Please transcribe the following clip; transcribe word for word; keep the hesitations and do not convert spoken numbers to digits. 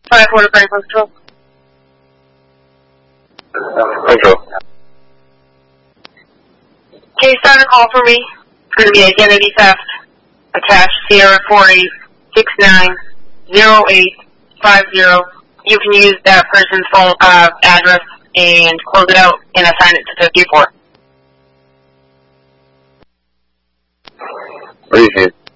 five four to Franklin Control. Control. Okay, start a call for me. It's going to be identity theft. Attached Sierra four eight six nine zero eight five zero. You can use that person's phone uh, address and close it out and assign it to fifty-four. What do you see?